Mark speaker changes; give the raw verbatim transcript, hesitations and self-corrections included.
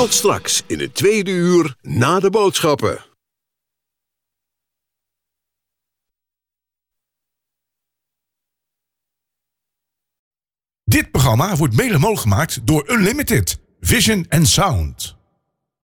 Speaker 1: Tot straks in het tweede uur na de boodschappen.
Speaker 2: Dit programma wordt mede mogelijk gemaakt door Unlimited Vision and Sound.